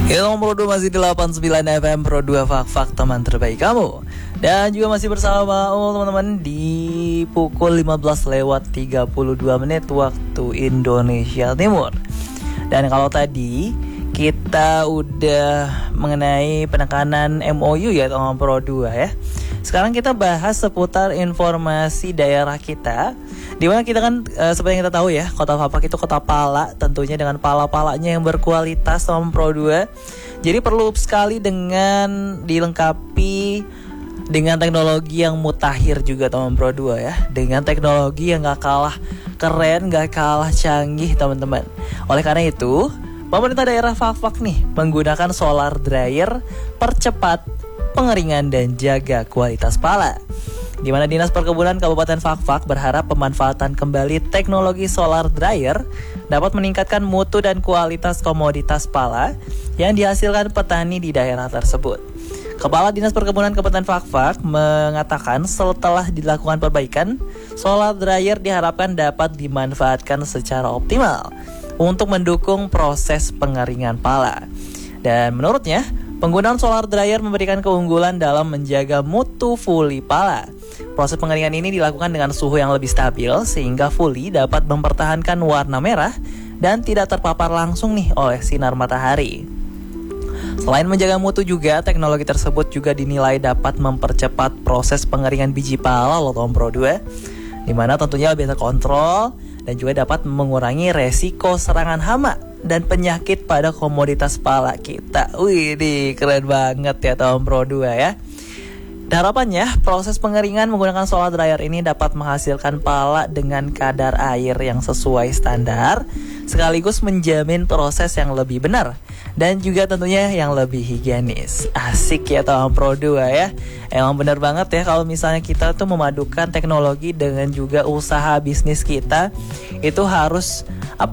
Ya, nomor 2 masih di 89 FM Pro 2 Fak teman terbaik kamu. Dan juga masih bersama teman-teman di pukul 15:32 waktu Indonesia Timur. Dan kalau tadi kita udah mengenai penekanan MOU ya teman Pro 2 ya. Sekarang kita bahas seputar informasi daerah kita. Dimana kita kan seperti yang kita tahu ya, Kota Fapak itu kota pala, tentunya dengan pala-palanya yang berkualitas teman Pro 2. Jadi perlu sekali dengan dilengkapi dengan teknologi yang mutakhir juga teman Pro 2 ya. Dengan teknologi yang gak kalah keren, gak kalah canggih teman-teman. Oleh karena itu, pemerintah daerah Fakfak nih menggunakan solar dryer percepat pengeringan dan jaga kualitas pala. Di mana Dinas Perkebunan Kabupaten Fakfak berharap pemanfaatan kembali teknologi solar dryer dapat meningkatkan mutu dan kualitas komoditas pala yang dihasilkan petani di daerah tersebut. Kepala Dinas Perkebunan Kabupaten Fakfak mengatakan setelah dilakukan perbaikan, solar dryer diharapkan dapat dimanfaatkan secara optimal untuk mendukung proses pengeringan pala. Dan menurutnya, penggunaan solar dryer memberikan keunggulan dalam menjaga mutu fuli pala. Proses pengeringan ini dilakukan dengan suhu yang lebih stabil sehingga fuli dapat mempertahankan warna merah dan tidak terpapar langsung nih oleh sinar matahari. Selain menjaga mutu juga, teknologi tersebut juga dinilai dapat mempercepat proses pengeringan biji pala loh Tom Pro 2, di mana tentunya lebih terkontrol dan juga dapat mengurangi resiko serangan hama dan penyakit pada komoditas pala kita. Wih, keren banget ya Tom Pro 2 ya. Harapannya, proses pengeringan menggunakan solar dryer ini dapat menghasilkan pala dengan kadar air yang sesuai standar, sekaligus menjamin proses yang lebih benar dan juga tentunya yang lebih higienis. Asik ya Tom Pro 2 ya. Emang bener banget ya kalau misalnya kita tuh memadukan teknologi dengan juga usaha bisnis kita, itu harus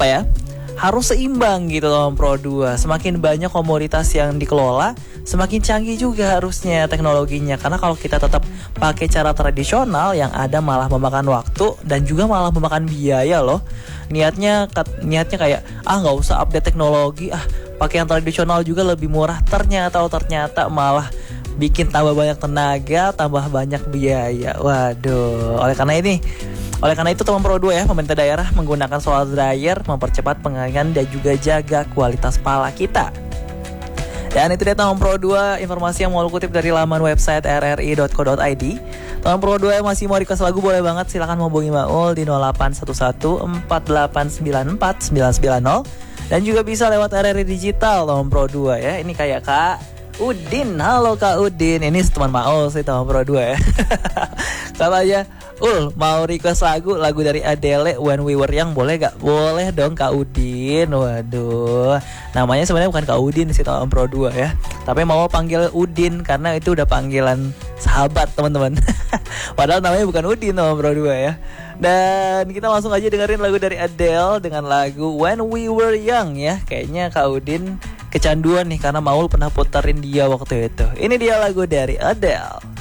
harus seimbang gitu Tom Pro 2. Semakin banyak komoditas yang dikelola, semakin canggih juga harusnya teknologinya. Karena kalau kita tetap pakai cara tradisional, yang ada malah memakan waktu dan juga malah memakan biaya loh. Niatnya kayak nggak usah update teknologi, pakai yang tradisional juga lebih murah. Ternyata malah bikin tambah banyak tenaga, tambah banyak biaya. Waduh, oleh karena itu teman Pro 2 ya, pemerintah daerah menggunakan solar dryer mempercepat pengeringan dan juga jaga kualitas pala kita. Dan itu dia teman Pro 2, informasi yang mau lu kutip dari laman website rri.co.id. Teman Pro 2 yang masih mau request lagu boleh banget, silakan hubungi Maul di 081148949990 dan juga bisa lewat RRI Digital teman Pro 2 ya. Ini kayak Kak Udin. Halo Kak Udin, ini teman Maul sih teman Pro 2 ya. Kalau aja mau request lagu dari Adele When We Were Young, boleh gak? Boleh dong Kak Udin. Waduh, namanya sebenarnya bukan Kak Udin sih teman Pro 2 ya, tapi mau panggil Udin karena itu udah panggilan sahabat teman-teman. Padahal namanya bukan Udin teman Pro 2 ya. Dan kita langsung aja dengerin lagu dari Adele dengan lagu When We Were Young ya. Kayaknya Kak Udin kecanduan nih karena Maul pernah puterin dia waktu itu. Ini dia lagu dari Adele.